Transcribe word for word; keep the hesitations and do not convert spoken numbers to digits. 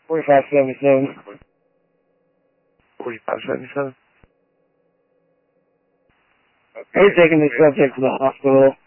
forty-five seventy-seven. forty-five seventy-seven. They're taking the subject to the hospital.